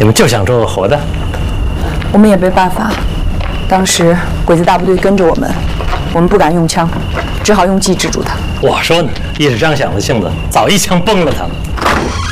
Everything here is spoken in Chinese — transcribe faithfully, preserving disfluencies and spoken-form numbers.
你们就想捉个活的？ 我们也没办法。当时鬼子大部队跟着我们，我们不敢用枪，只好用计制住他。 我说呢，一时张响的性子，早一枪崩了他们。